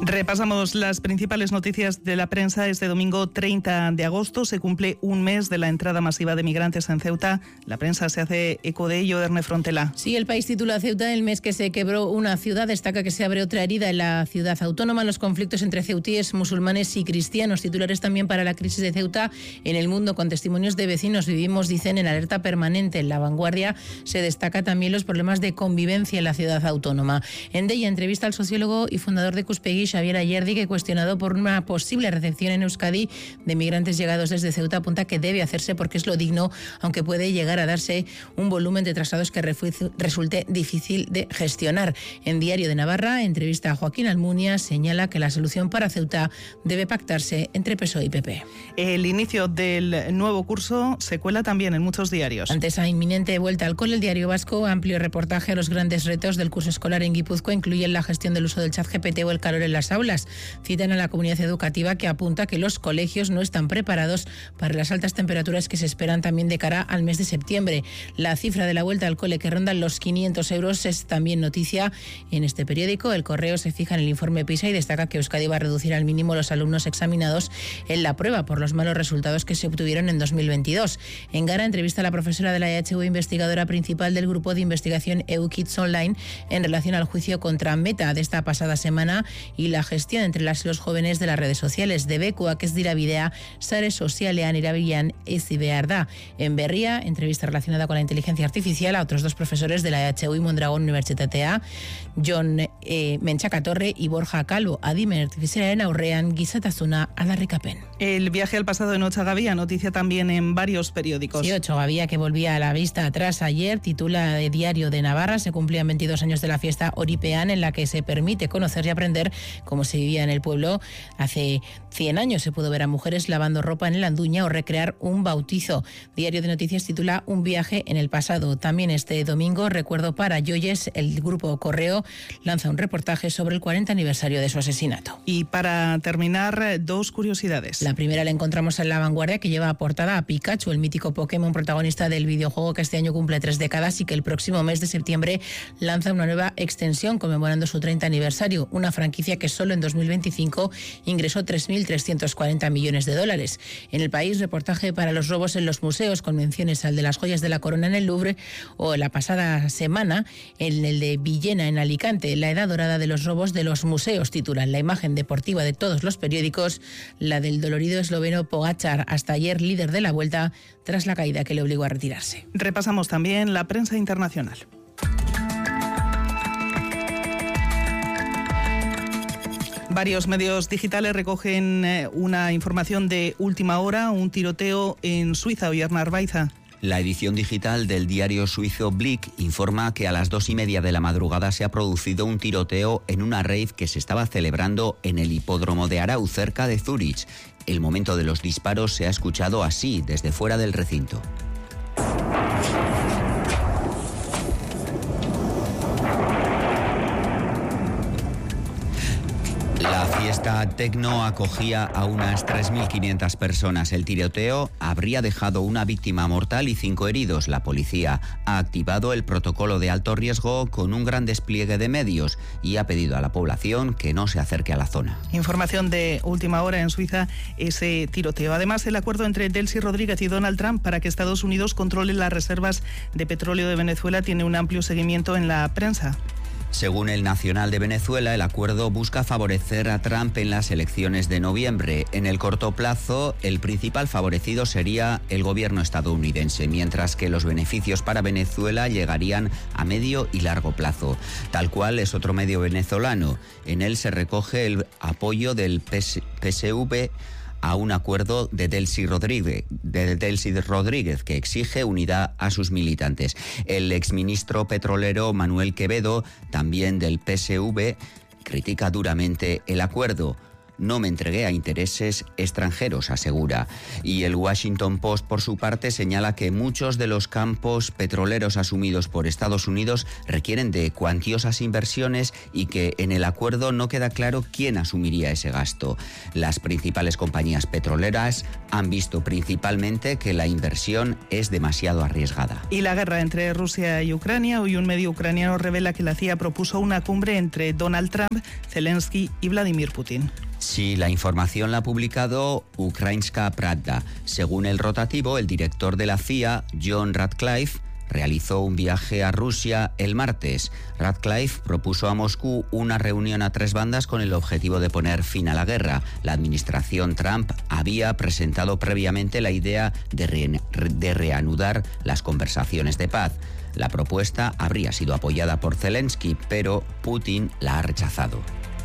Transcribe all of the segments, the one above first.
Repasamos las principales noticias de la prensa. Este domingo 30 de agosto se cumple un mes de la entrada masiva de migrantes en Ceuta. La prensa se hace eco de ello. Erne Frontela. Sí, El País titula Ceuta, el mes que se quebró una ciudad. Destaca que se abre otra herida en la ciudad autónoma. Los conflictos entre ceutíes, musulmanes y cristianos. Titulares también para la crisis de Ceuta en el mundo, con testimonios de vecinos. Vivimos, dicen, en alerta permanente. En La Vanguardia se destaca también los problemas de convivencia en la ciudad autónoma. En Deia, entrevista al sociólogo y fundador de Cuspegui, Xavier Ayerdi, que, cuestionado por una posible recepción en Euskadi de migrantes llegados desde Ceuta, apunta que debe hacerse porque es lo digno, aunque puede llegar a darse un volumen de traslados que resulte difícil de gestionar. En Diario de Navarra, entrevista a Joaquín Almunia, señala que la solución para Ceuta debe pactarse entre PSOE y PP. El inicio del nuevo curso se cuela también en muchos diarios. Ante esa inminente vuelta al cole, El Diario Vasco, amplio reportaje a los grandes retos del curso escolar en Guipúzcoa, incluyen la gestión del uso del ChatGPT o el calor en las aulas. Citan a la comunidad educativa, que apunta que los colegios no están preparados para las altas temperaturas que se esperan también de cara al mes de septiembre. La cifra de la vuelta al cole, que ronda los 500 euros, es también noticia en este periódico. El Correo se fija en el informe PISA y destaca que Euskadi va a reducir al mínimo los alumnos examinados en la prueba por los malos resultados que se obtuvieron en 2022. En Gara, entrevista a la profesora de la EHU, investigadora principal del grupo de investigación EUKids Online, en relación al juicio contra Meta de esta pasada semana y la gestión entre las y los jóvenes de las redes sociales. Debekuak ez dira bidea, sare sozialean erabilean ezi behar da. En Berria, entrevista relacionada con la inteligencia artificial a otros dos profesores de la EHU y Mondragón Unibertsitatea, Jon Mentxakatorre y Borja Calvo. Adimen artifizialaren aurrean gizatasuna aldarrikapen. El viaje al pasado en Ochagavía, noticia también en varios periódicos. Sí, Ochagavía, que volvía a la vista atrás ayer, titula de Diario de Navarra. Se cumplían 22 años de la fiesta Oripean, en la que se permite conocer y aprender cómo se vivía en el pueblo. Hace 100 años se pudo ver a mujeres lavando ropa en el Anduña o recrear un bautizo. Diario de Noticias titula Un viaje en el pasado. También este domingo, recuerdo para Yoyes, el grupo Correo lanza un reportaje sobre el 40 aniversario de su asesinato. Y para terminar, dos curiosidades. La primera la encontramos en La Vanguardia, que lleva a portada a Pikachu, el mítico Pokémon protagonista del videojuego que este año cumple 3 décadas y que el próximo mes de septiembre lanza una nueva extensión conmemorando su 30 aniversario, una franquicia que solo en 2025 ingresó 3.340 millones de dólares. En El País, reportaje para los robos en los museos, con menciones al de las joyas de la corona en el Louvre o la pasada semana en el de Villena en Alicante. La edad dorada de los robos de los museos, titulan. La imagen deportiva de todos los periódicos, la del dolorido esloveno Pogačar, hasta ayer líder de la Vuelta tras la caída que le obligó a retirarse. Repasamos también la prensa internacional. Varios medios digitales recogen una información de última hora, un tiroteo en Suiza. Oyarna Arbaiza. La edición digital del diario suizo Blick informa que a las 2:30 de la madrugada se ha producido un tiroteo en una rave que se estaba celebrando en el hipódromo de Arau, cerca de Zúrich. El momento de los disparos se ha escuchado así, desde fuera del recinto. La fiesta tecno acogía a unas 3.500 personas. El tiroteo habría dejado una víctima mortal y 5 heridos. La policía ha activado el protocolo de alto riesgo con un gran despliegue de medios y ha pedido a la población que no se acerque a la zona. Información de última hora en Suiza, ese tiroteo. Además, el acuerdo entre Delcy Rodríguez y Donald Trump para que Estados Unidos controle las reservas de petróleo de Venezuela tiene un amplio seguimiento en la prensa. Según el Nacional de Venezuela, el acuerdo busca favorecer a Trump en las elecciones de noviembre. En el corto plazo, el principal favorecido sería el gobierno estadounidense, mientras que los beneficios para Venezuela llegarían a medio y largo plazo. Tal cual es otro medio venezolano. En él se recoge el apoyo del PSV a un acuerdo de Delcy Rodríguez, que exige unidad a sus militantes. El exministro petrolero Manuel Quevedo, también del PSV, critica duramente el acuerdo. no me entregué a intereses extranjeros, asegura. Y el Washington Post, por su parte, señala que muchos de los campos petroleros asumidos por Estados Unidos requieren de cuantiosas inversiones y que en el acuerdo no queda claro quién asumiría ese gasto. Las principales compañías petroleras han visto principalmente que la inversión es demasiado arriesgada. Y la guerra entre Rusia y Ucrania. Hoy un medio ucraniano revela que la CIA propuso una cumbre entre Donald Trump, Zelensky y Vladimir Putin. Sí, la información la ha publicado Ukrainska Pravda. Según el rotativo, el director de la CIA, John Ratcliffe, realizó un viaje a Rusia el martes. Ratcliffe propuso a Moscú una reunión a tres bandas con el objetivo de poner fin a la guerra. La administración Trump había presentado previamente la idea de reanudar las conversaciones de paz. La propuesta habría sido apoyada por Zelensky, pero Putin la ha rechazado.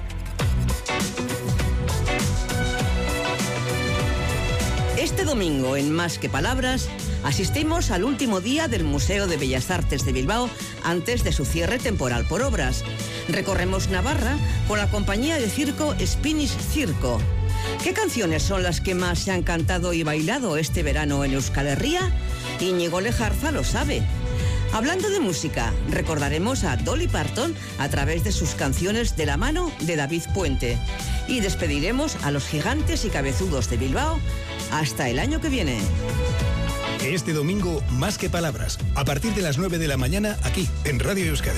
Este domingo, en Más que Palabras, asistimos al último día del Museo de Bellas Artes de Bilbao antes de su cierre temporal por obras. Recorremos Navarra con la compañía de circo Spanish Circo. ¿Qué canciones son las que más se han cantado y bailado este verano en Euskal Herria? Íñigo Lejarza lo sabe. Hablando de música, recordaremos a Dolly Parton a través de sus canciones de la mano de David Puente. Y despediremos a los gigantes y cabezudos de Bilbao hasta el año que viene. Este domingo, Más que Palabras, a partir de las 9 de la mañana, aquí, en Radio Euskadi.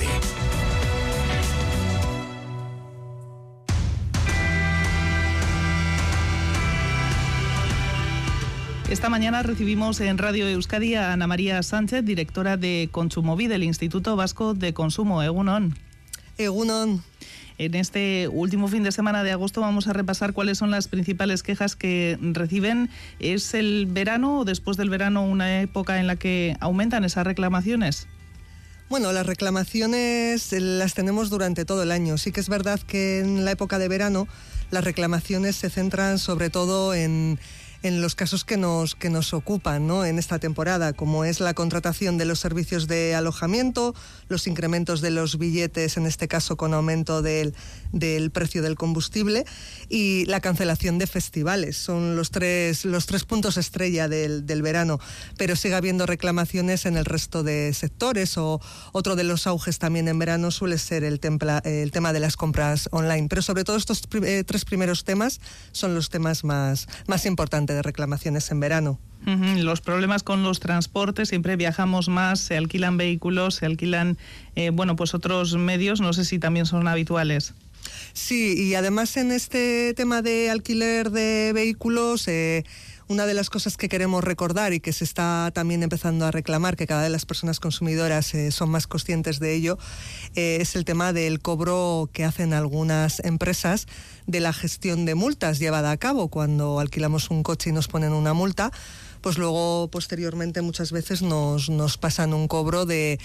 Esta mañana recibimos en Radio Euskadi a Ana María Sánchez, directora de Kontsumobi del Instituto Vasco de Consumo. Egunon. Egunon. En este último fin de semana de agosto vamos a repasar cuáles son las principales quejas que reciben. ¿Es el verano o después del verano una época en la que aumentan esas reclamaciones? Bueno, las reclamaciones las tenemos durante todo el año. Sí que es verdad que en la época de verano las reclamaciones se centran sobre todo en los casos que nos ocupan, ¿no?, en esta temporada, como es la contratación de los servicios de alojamiento, los incrementos de los billetes, en este caso con aumento del precio del combustible, y la cancelación de festivales. Son los tres puntos estrella del verano, pero sigue habiendo reclamaciones en el resto de sectores, o otro de los auges también en verano suele ser el tema de las compras online. Pero sobre todo estos tres primeros temas son los temas más importantes de reclamaciones en verano. Los problemas con los transportes, siempre viajamos más, se alquilan vehículos, se alquilan pues otros medios, no sé si también son habituales. Sí, y además en este tema de alquiler de vehículos, una de las cosas que queremos recordar y que se está también empezando a reclamar, que cada vez las personas consumidoras son más conscientes de ello, es el tema del cobro que hacen algunas empresas de la gestión de multas llevada a cabo. Cuando alquilamos un coche y nos ponen una multa, pues luego posteriormente muchas veces nos pasan un cobro de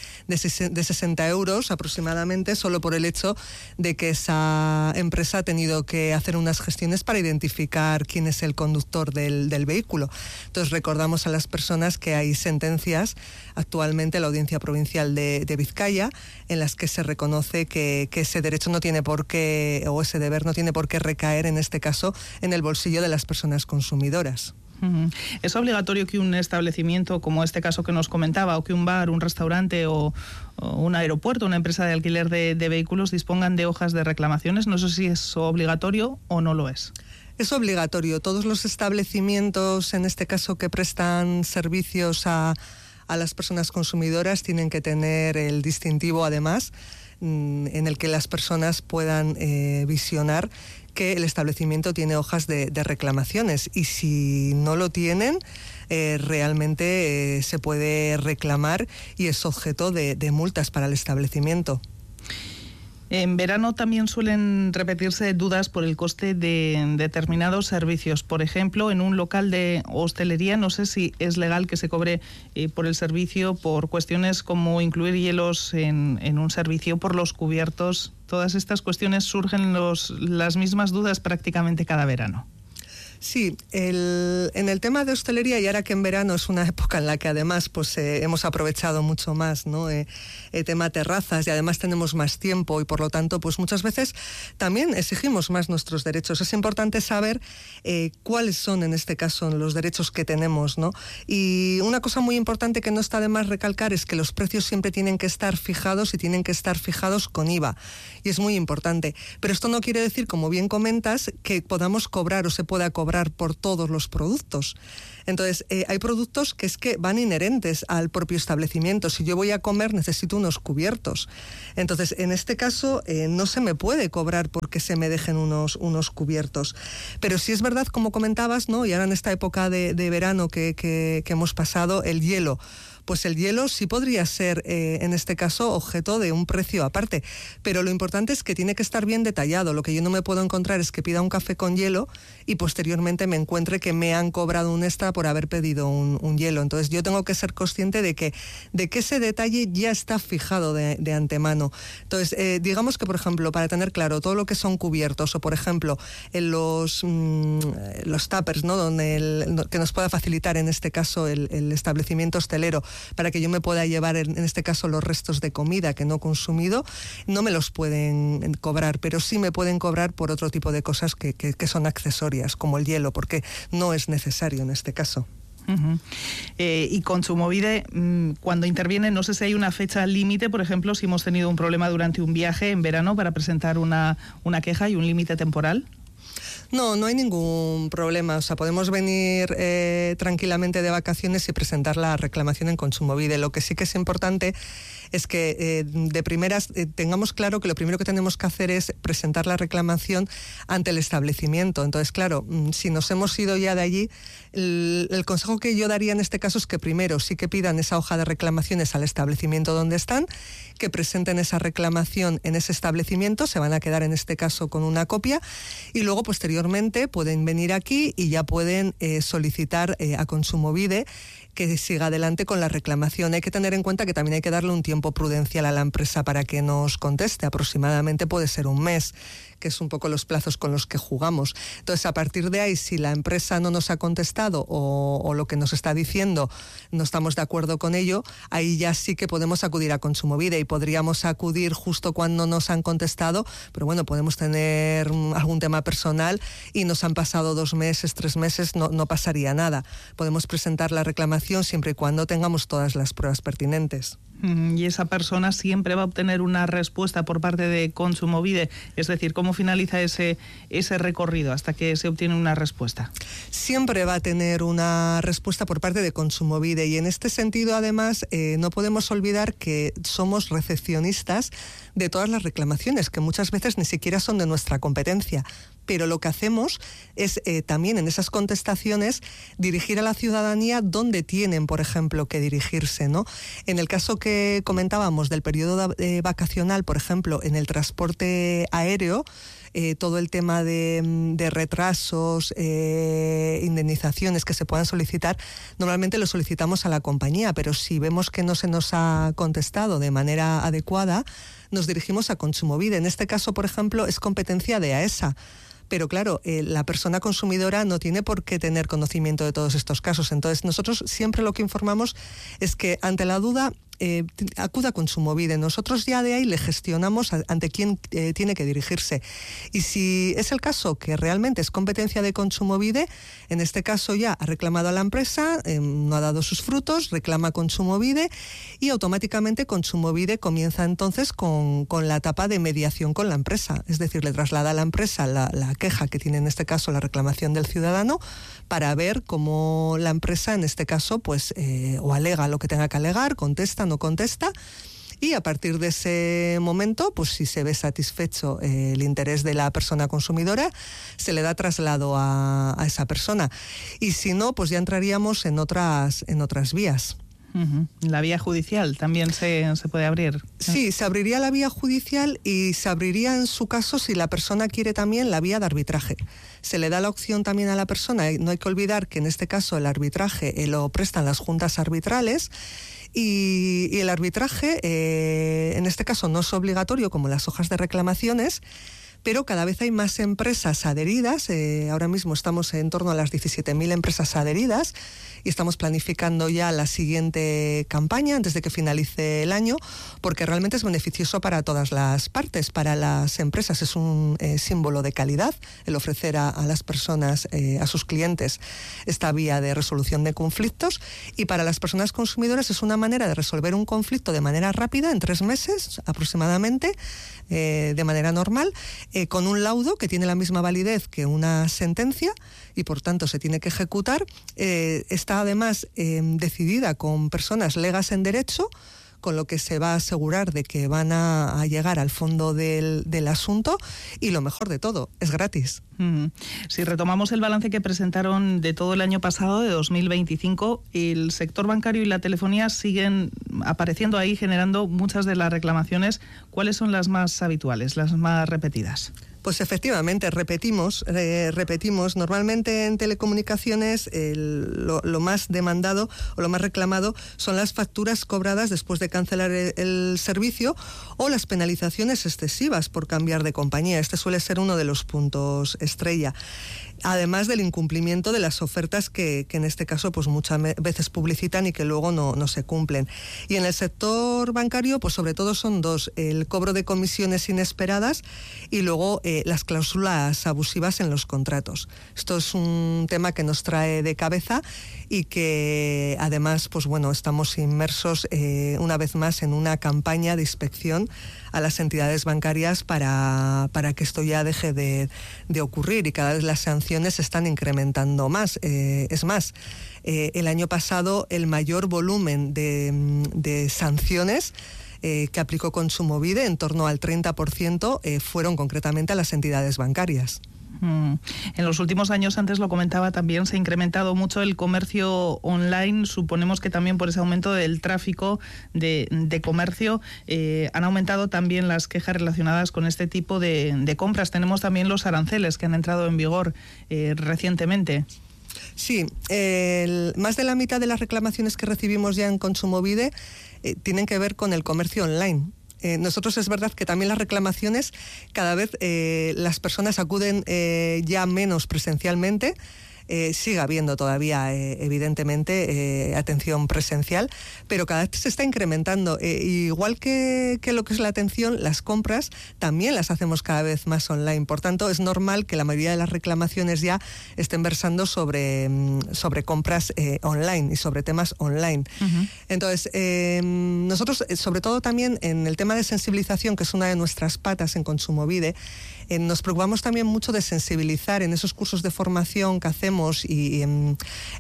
60 euros aproximadamente, solo por el hecho de que esa empresa ha tenido que hacer unas gestiones para identificar quién es el conductor del vehículo. Entonces recordamos a las personas que hay sentencias actualmente en la Audiencia Provincial de Vizcaya en las que se reconoce que ese derecho no tiene por qué, o ese deber no tiene por qué recaer en este caso en el bolsillo de las personas consumidoras. ¿Es obligatorio que un establecimiento, como este caso que nos comentaba, o que un bar, un restaurante o un aeropuerto, una empresa de alquiler de vehículos dispongan de hojas de reclamaciones? No sé si es obligatorio o no lo es. Es obligatorio. Todos los establecimientos, en este caso que prestan servicios a las personas consumidoras, tienen que tener el distintivo, además, en el que las personas puedan visionar que el establecimiento tiene hojas de reclamaciones, y si no lo tienen, realmente se puede reclamar y es objeto de multas para el establecimiento. En verano también suelen repetirse dudas por el coste de determinados servicios. Por ejemplo, en un local de hostelería, no sé si es legal que se cobre por el servicio, por cuestiones como incluir hielos en un servicio, por los cubiertos. Todas estas cuestiones surgen las mismas dudas prácticamente cada verano. Sí, en el tema de hostelería, y ahora que en verano es una época en la que además pues hemos aprovechado mucho más, ¿no? Tema terrazas, y además tenemos más tiempo y por lo tanto pues muchas veces también exigimos más nuestros derechos. Es importante saber cuáles son en este caso los derechos que tenemos, ¿no? Y una cosa muy importante que no está de más recalcar es que los precios siempre tienen que estar fijados y tienen que estar fijados con IVA, y es muy importante. Pero esto no quiere decir, como bien comentas, que podamos cobrar o se pueda cobrar por todos los productos. Entonces, hay productos que es que van inherentes al propio establecimiento. Si yo voy a comer, necesito unos cubiertos. Entonces, en este caso, no se me puede cobrar porque se me dejen unos cubiertos. Pero sí es verdad, como comentabas, ¿no? Y ahora en esta época de verano que hemos pasado, el hielo. Pues el hielo sí podría ser, en este caso, objeto de un precio aparte. Pero lo importante es que tiene que estar bien detallado. Lo que yo no me puedo encontrar es que pida un café con hielo y posteriormente me encuentre que me han cobrado un extra por haber pedido un hielo. Entonces yo tengo que ser consciente de que ese detalle ya está fijado de antemano. Entonces, digamos que, por ejemplo, para tener claro todo lo que son cubiertos, o por ejemplo, en los tuppers, ¿no? Que nos pueda facilitar en este caso el establecimiento hostelero, para que yo me pueda llevar en este caso los restos de comida que no he consumido, no me los pueden cobrar, pero sí me pueden cobrar por otro tipo de cosas que son accesorias, como el hielo, porque no es necesario en este caso. Uh-huh. Y Kontsumobide, cuando interviene, no sé si hay una fecha límite, por ejemplo, si hemos tenido un problema durante un viaje en verano para presentar una queja, y un límite temporal. No hay ningún problema. O sea, podemos venir tranquilamente de vacaciones y presentar la reclamación en Kontsumobide. Lo que sí que es importante es que de primeras tengamos claro que lo primero que tenemos que hacer es presentar la reclamación ante el establecimiento. Entonces, claro, si nos hemos ido ya de allí, el consejo que yo daría en este caso es que primero sí que pidan esa hoja de reclamaciones al establecimiento donde están, que presenten esa reclamación en ese establecimiento, se van a quedar en este caso con una copia, y luego posteriormente pueden venir aquí y ya pueden solicitar a Kontsumobide que siga adelante con la reclamación. Hay que tener en cuenta que también hay que darle un tiempo prudencial a la empresa para que nos conteste. Aproximadamente puede ser un mes, que es un poco los plazos con los que jugamos. Entonces, a partir de ahí, si la empresa no nos ha contestado o lo que nos está diciendo no estamos de acuerdo con ello, ahí ya sí que podemos acudir a Kontsumobide, y podríamos acudir justo cuando nos han contestado, pero bueno, podemos tener algún tema personal y nos han pasado 2 meses, 3 meses, no pasaría nada. Podemos presentar la reclamación siempre y cuando tengamos todas las pruebas pertinentes. Y esa persona siempre va a obtener una respuesta por parte de Kontsumobide, es decir, ¿cómo finaliza ese recorrido hasta que se obtiene una respuesta? Siempre va a tener una respuesta por parte de Kontsumobide, y en este sentido además no podemos olvidar que somos recepcionistas de todas las reclamaciones, que muchas veces ni siquiera son de nuestra competencia. Pero lo que hacemos es también en esas contestaciones dirigir a la ciudadanía donde tienen, por ejemplo, que dirigirse, ¿no? En el caso que comentábamos del periodo vacacional, por ejemplo, en el transporte aéreo, todo el tema de retrasos, indemnizaciones que se puedan solicitar, normalmente lo solicitamos a la compañía, pero si vemos que no se nos ha contestado de manera adecuada, nos dirigimos a Kontsumobide. En este caso, por ejemplo, es competencia de AESA. Pero claro, la persona consumidora no tiene por qué tener conocimiento de todos estos casos. Entonces, nosotros siempre lo que informamos es que ante la duda acuda a Kontsumobide. Nosotros ya de ahí le gestionamos ante quién tiene que dirigirse. Y si es el caso que realmente es competencia de Kontsumobide, en este caso ya ha reclamado a la empresa, no ha dado sus frutos, reclama a Kontsumobide, y automáticamente Kontsumobide comienza entonces con la etapa de mediación con la empresa. Es decir, le traslada a la empresa la queja que tiene en este caso la reclamación del ciudadano, para ver cómo la empresa en este caso pues o alega lo que tenga que alegar, contesta, no contesta, y a partir de ese momento, pues si se ve satisfecho el interés de la persona consumidora, se le da traslado a esa persona, y si no, pues ya entraríamos en otras vías. Uh-huh. La vía judicial también se puede abrir. Sí, se abriría la vía judicial, y se abriría en su caso si la persona quiere también la vía de arbitraje. Se le da la opción también a la persona. No hay que olvidar que en este caso el arbitraje lo prestan las juntas arbitrales, y el arbitraje en este caso no es obligatorio como las hojas de reclamaciones, pero cada vez hay más empresas adheridas. Ahora mismo estamos en torno a las 17.000 empresas adheridas y estamos planificando ya la siguiente campaña antes de que finalice el año, porque realmente es beneficioso para todas las partes. Para las empresas es un símbolo de calidad el ofrecer a las personas, a sus clientes, esta vía de resolución de conflictos, y para las personas consumidoras es una manera de resolver un conflicto de manera rápida, en 3 meses aproximadamente, de manera normal, con un laudo que tiene la misma validez que una sentencia y por tanto se tiene que ejecutar. Está además decidida con personas legas en derecho, con lo que se va a asegurar de que van a llegar al fondo del asunto, y lo mejor de todo, es gratis. Si retomamos el balance que presentaron de todo el año pasado, de 2025, el sector bancario y la telefonía siguen apareciendo ahí, generando muchas de las reclamaciones. ¿Cuáles son las más habituales, las más repetidas? Pues efectivamente, repetimos. Normalmente en telecomunicaciones lo más demandado o lo más reclamado son las facturas cobradas después de cancelar el servicio o las penalizaciones excesivas por cambiar de compañía. Este suele ser uno de los puntos estrella. Además del incumplimiento de las ofertas que en este caso pues muchas veces publicitan y que luego no se cumplen. Y en el sector bancario pues sobre todo son dos: el cobro de comisiones inesperadas y luego las cláusulas abusivas en los contratos. Esto es un tema que nos trae de cabeza y que además pues bueno, estamos inmersos una vez más en una campaña de inspección a las entidades bancarias para que esto ya deje de ocurrir, y cada vez las sanciones se están incrementando más. Es más, el año pasado el mayor volumen de sanciones que aplicó Kontsumobide, en torno al 30%, fueron concretamente a las entidades bancarias. En los últimos años, antes lo comentaba también, se ha incrementado mucho el comercio online. Suponemos que también por ese aumento del tráfico de comercio han aumentado también las quejas relacionadas con este tipo de compras. Tenemos también los aranceles que han entrado en vigor recientemente. Sí, más de la mitad de las reclamaciones que recibimos ya en Kontsumobide tienen que ver con el comercio online. Nosotros es verdad que también las reclamaciones, cada vez las personas acuden ya menos presencialmente. Sigue habiendo todavía, evidentemente, atención presencial, pero cada vez se está incrementando. Igual que lo que es la atención, las compras también las hacemos cada vez más online. Por tanto, es normal que la mayoría de las reclamaciones ya estén versando sobre compras online y sobre temas online. Uh-huh. Entonces, nosotros, sobre todo también en el tema de sensibilización, que es una de nuestras patas en Kontsumobide, nos preocupamos también mucho de sensibilizar en esos cursos de formación que hacemos y en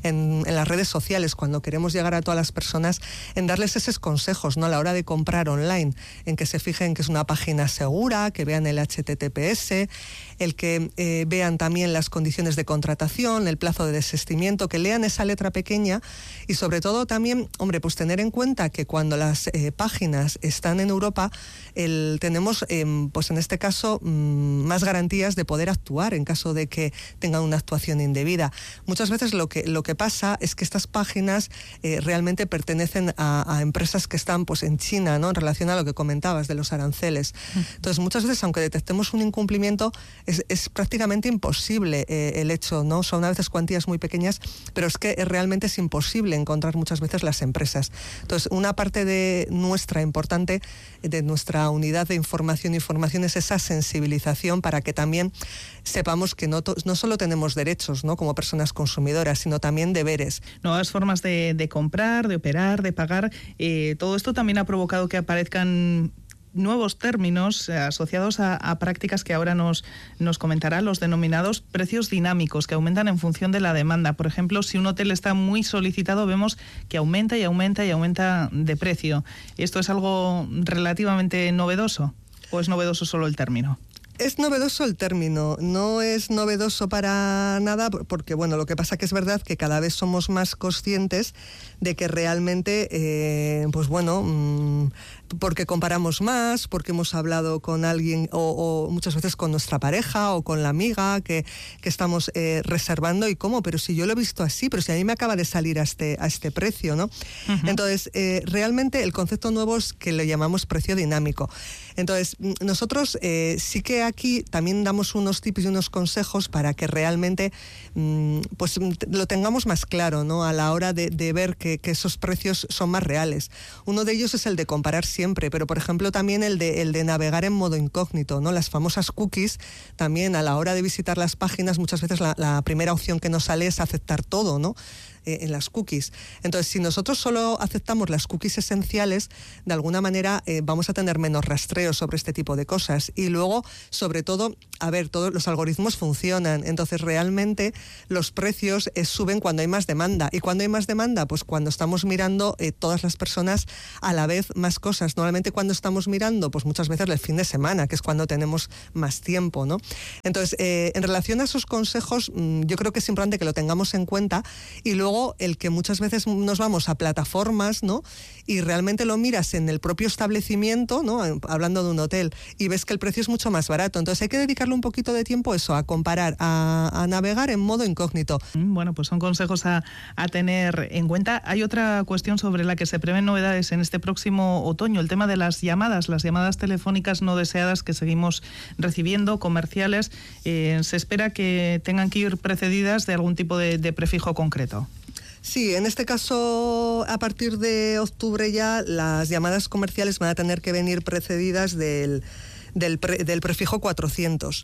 las redes sociales, cuando queremos llegar a todas las personas, en darles esos consejos, ¿no?, a la hora de comprar online, en que se fijen que es una página segura, que vean el HTTPS, el que vean también las condiciones de contratación, el plazo de desistimiento, que lean esa letra pequeña, y sobre todo también, hombre, pues tener en cuenta que cuando las páginas están en Europa, tenemos, pues en este caso, más garantías de poder actuar en caso de que tengan una actuación indebida. Muchas veces lo que pasa es que estas páginas realmente pertenecen a empresas que están pues en China, ¿no?, en relación a lo que comentabas de los aranceles. Entonces, muchas veces, aunque detectemos un incumplimiento, es prácticamente imposible el hecho, ¿no? Son a veces cuantías muy pequeñas, pero es que realmente es imposible encontrar muchas veces las empresas. Entonces, una parte de nuestra importante, de nuestra unidad de información es esa sensibilización, para que también sepamos que no solo tenemos derechos, ¿no?, como personas consumidoras, sino también deberes. Nuevas formas de comprar, de operar, de pagar. Todo esto también ha provocado que aparezcan nuevos términos asociados a prácticas que ahora nos comentará, los denominados precios dinámicos, que aumentan en función de la demanda. Por ejemplo, si un hotel está muy solicitado, vemos que aumenta y aumenta y aumenta de precio. ¿Esto es algo relativamente novedoso o es novedoso solo el término? Es novedoso el término, no es novedoso para nada, porque bueno, lo que pasa que es verdad que cada vez somos más conscientes de que realmente, pues bueno, porque comparamos más, porque hemos hablado con alguien o muchas veces con nuestra pareja o con la amiga que estamos reservando y cómo, pero si yo lo he visto así, pero si a mí me acaba de salir a este precio, ¿no? Uh-huh. Entonces, realmente el concepto nuevo es que lo llamamos precio dinámico. Entonces, nosotros sí que aquí también damos unos tips y unos consejos para que realmente pues lo tengamos más claro, ¿no? A la hora de ver que esos precios son más reales. Uno de ellos es el de comparar siempre, pero por ejemplo también el de navegar en modo incógnito, ¿no? Las famosas cookies, también a la hora de visitar las páginas muchas veces la primera opción que nos sale es aceptar todo, ¿no? En las cookies. Entonces, si nosotros solo aceptamos las cookies esenciales, de alguna manera vamos a tener menos rastreo sobre este tipo de cosas. Y luego, sobre todo, todos los algoritmos funcionan. Entonces, realmente los precios suben cuando hay más demanda. ¿Y cuando hay más demanda? Pues cuando estamos mirando todas las personas a la vez más cosas. Normalmente cuando estamos mirando, pues muchas veces el fin de semana, que es cuando tenemos más tiempo, ¿no? Entonces, en relación a esos consejos, yo creo que es importante que lo tengamos en cuenta. Y luego el que muchas veces nos vamos a plataformas, ¿no? Y realmente lo miras en el propio establecimiento, ¿no? Hablando de un hotel, y ves que el precio es mucho más barato. Entonces hay que dedicarle un poquito de tiempo eso, a comparar, a navegar en modo incógnito. Bueno, pues son consejos a tener en cuenta. Hay otra cuestión sobre la que se prevén novedades en este próximo otoño, el tema de las llamadas telefónicas no deseadas que seguimos recibiendo, comerciales. Se espera que tengan que ir precedidas de algún tipo de prefijo concreto. Sí, en este caso, a partir de octubre ya las llamadas comerciales van a tener que venir precedidas del prefijo 400.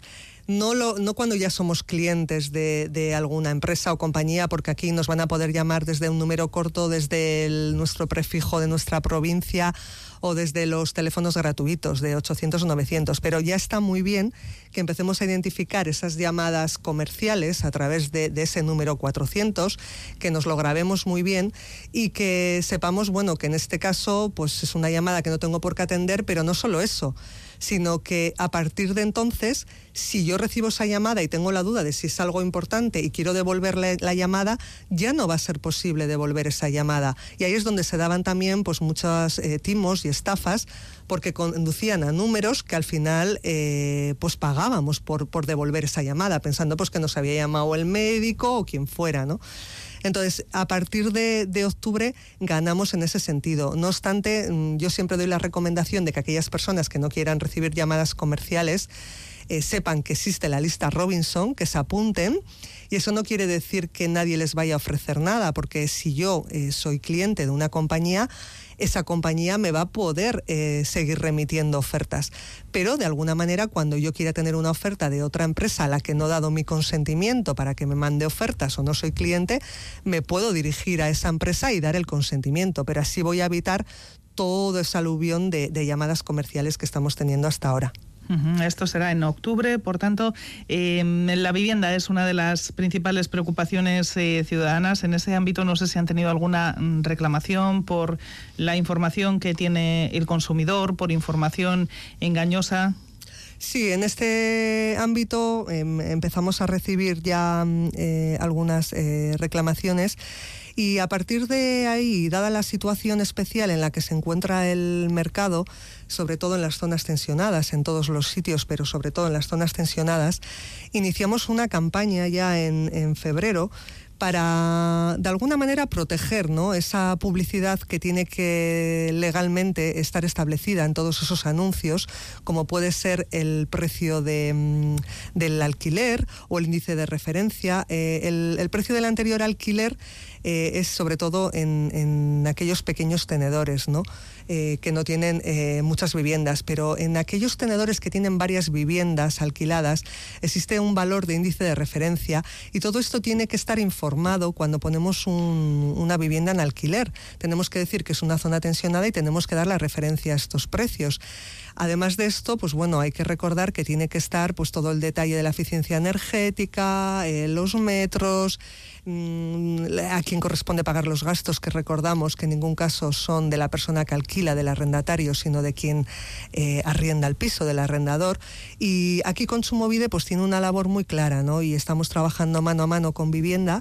No cuando ya somos clientes de alguna empresa o compañía, porque aquí nos van a poder llamar desde un número corto, desde nuestro prefijo de nuestra provincia o desde los teléfonos gratuitos de 800 o 900, pero ya está muy bien que empecemos a identificar esas llamadas comerciales a través de ese número 400, que nos lo grabemos muy bien y que sepamos, bueno, que en este caso pues es una llamada que no tengo por qué atender, pero no solo eso, sino que a partir de entonces, si yo recibo esa llamada y tengo la duda de si es algo importante y quiero devolverle la llamada, ya no va a ser posible devolver esa llamada. Y ahí es donde se daban también pues muchos timos y estafas, porque conducían a números que al final pues pagábamos por devolver esa llamada, pensando pues que nos había llamado el médico o quien fuera, ¿no? Entonces, a partir de octubre ganamos en ese sentido. No obstante, yo siempre doy la recomendación de que aquellas personas que no quieran recibir llamadas comerciales sepan que existe la lista Robinson, que se apunten, y eso no quiere decir que nadie les vaya a ofrecer nada, porque si yo soy cliente de una compañía, esa compañía me va a poder seguir remitiendo ofertas. Pero de alguna manera, cuando yo quiera tener una oferta de otra empresa a la que no he dado mi consentimiento para que me mande ofertas o no soy cliente, me puedo dirigir a esa empresa y dar el consentimiento, pero así voy a evitar todo ese aluvión de llamadas comerciales que estamos teniendo hasta ahora. Esto será en octubre, por tanto, la vivienda es una de las principales preocupaciones ciudadanas. En ese ámbito no sé si han tenido alguna reclamación por la información que tiene el consumidor, por información engañosa. Sí, en este ámbito empezamos a recibir ya algunas reclamaciones. Y a partir de ahí, dada la situación especial en la que se encuentra el mercado, sobre todo en las zonas tensionadas, en todos los sitios, pero sobre todo en las zonas tensionadas, iniciamos una campaña ya en febrero para, de alguna manera, proteger, ¿no?, esa publicidad que tiene que legalmente estar establecida en todos esos anuncios, como puede ser el precio del alquiler o el índice de referencia. El precio del anterior alquiler es sobre todo en aquellos pequeños tenedores, ¿no?, que no tienen muchas viviendas, pero en aquellos tenedores que tienen varias viviendas alquiladas existe un valor de índice de referencia, y todo esto tiene que estar informado cuando ponemos una vivienda en alquiler. Tenemos que decir que es una zona tensionada y tenemos que dar la referencia a estos precios. Además de esto, pues bueno, hay que recordar que tiene que estar pues todo el detalle de la eficiencia energética, los metros, a quien corresponde pagar los gastos, que recordamos que en ningún caso son de la persona que alquila, del arrendatario, sino de quien arrienda el piso, del arrendador. Y aquí Kontsumobide pues tiene una labor muy clara, ¿no? Y estamos trabajando mano a mano con Vivienda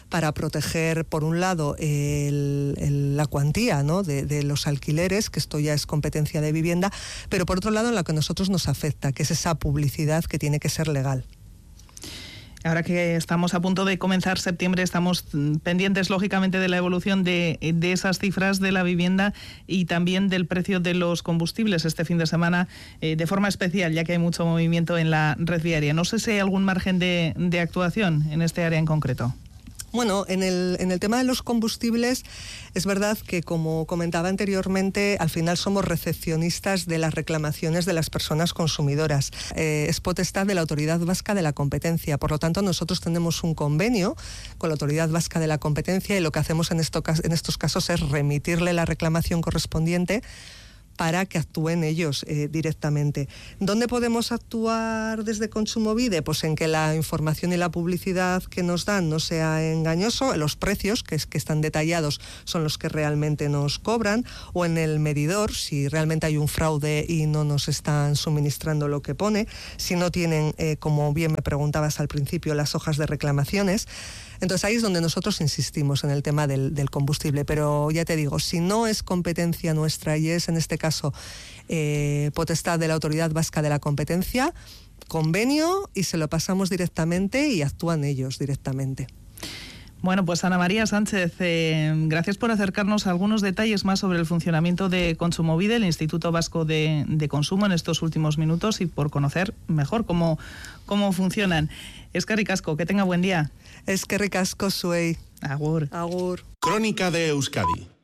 para proteger, por un lado, la cuantía, ¿no?, de los alquileres, que esto ya es competencia de vivienda, pero por otro lado en lo que a nosotros nos afecta, que es esa publicidad que tiene que ser legal. Ahora que estamos a punto de comenzar septiembre, estamos pendientes, lógicamente, de la evolución de esas cifras de la vivienda y también del precio de los combustibles este fin de semana, de forma especial, ya que hay mucho movimiento en la red viaria. No sé si hay algún margen de actuación en este área en concreto. Bueno, en el tema de los combustibles, es verdad que, como comentaba anteriormente, al final somos recepcionistas de las reclamaciones de las personas consumidoras. Es potestad de la Autoridad Vasca de la Competencia. Por lo tanto, nosotros tenemos un convenio con la Autoridad Vasca de la Competencia y lo que hacemos en estos casos es remitirle la reclamación correspondiente para que actúen ellos directamente. ¿Dónde podemos actuar desde Kontsumobide? Pues en que la información y la publicidad que nos dan no sea engañoso, los precios que están detallados son los que realmente nos cobran, o en el medidor, si realmente hay un fraude y no nos están suministrando lo que pone, si no tienen, como bien me preguntabas al principio, las hojas de reclamaciones. Entonces ahí es donde nosotros insistimos en el tema del combustible, pero ya te digo, si no es competencia nuestra y es en este caso potestad de la Autoridad Vasca de la Competencia, convenio y se lo pasamos directamente y actúan ellos directamente. Bueno, pues Ana María Sánchez, gracias por acercarnos a algunos detalles más sobre el funcionamiento de Kontsumobide, el Instituto Vasco de Consumo, en estos últimos minutos, y por conocer mejor cómo funcionan. Eskerrik asko, que tenga buen día. Eskerrik asko zuei. Agur. Agur. Crónica de Euskadi.